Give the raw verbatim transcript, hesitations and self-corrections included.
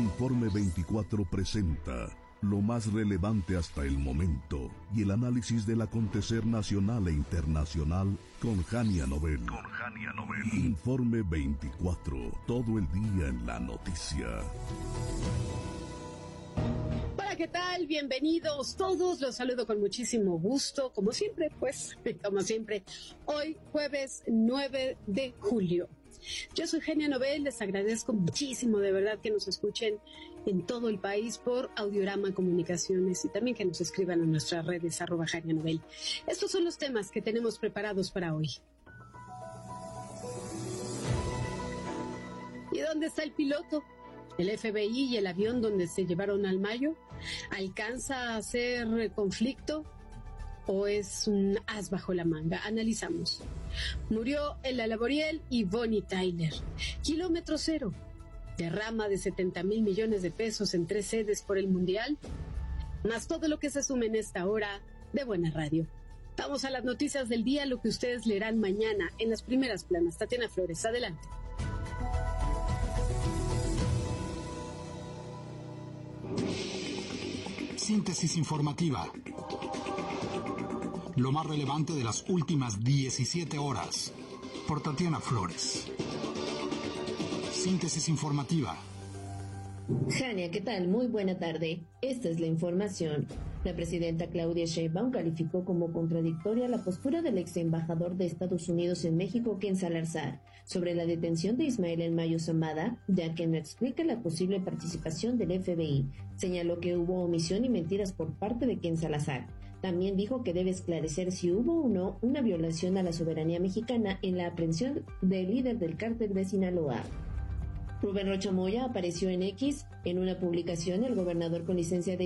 Informe veinticuatro presenta lo más relevante hasta el momento y el análisis del acontecer nacional e internacional con Jania Nobel. Con Jania Nobel. Informe veinticuatro, todo el día en la noticia. Hola, ¿qué tal? Bienvenidos todos, los saludo con muchísimo gusto, como siempre, pues, como siempre, hoy jueves nueve de julio. Yo soy Jania Nobel, les agradezco muchísimo de verdad que nos escuchen en todo el país por Audiorama Comunicaciones y también que nos escriban en nuestras redes arroba Jania Nobel. Estos son los temas que tenemos preparados para hoy. ¿Y dónde está el piloto? ¿El F B I y el avión donde se llevaron al Mayo? ¿Alcanza a hacer conflicto o es un as bajo la manga? Analizamos. Murió Ella Laboriel y Bonnie Tyler. Kilómetro cero. Derrama de setenta mil millones de pesos en tres sedes por el Mundial. Más todo lo que se sume en esta hora de Buena Radio. Vamos a las noticias del día, lo que ustedes leerán mañana en las primeras planas. Tatiana Flores, adelante. Síntesis informativa. Lo más relevante de las últimas diecisiete horas. Por Tatiana Flores. Síntesis informativa. Jania, ¿qué tal? Muy buena tarde. Esta es la información. La presidenta Claudia Sheinbaum calificó como contradictoria la postura del ex embajador de Estados Unidos en México, Ken Salazar, sobre la detención de Ismael El Mayo Zambada, ya que no explica la posible participación del F B I. Señaló que hubo omisión y mentiras por parte de Ken Salazar. También dijo que debe esclarecer si hubo o no una violación a la soberanía mexicana en la aprehensión del líder del cártel de Sinaloa. Rubén Rocha Moya apareció en X. En una publicación, el gobernador con licencia de